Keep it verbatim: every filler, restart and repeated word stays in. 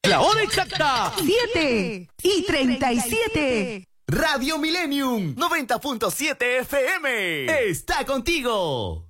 La hora exacta. siete y treinta y siete. Radio Millennium noventa punto siete F M está contigo.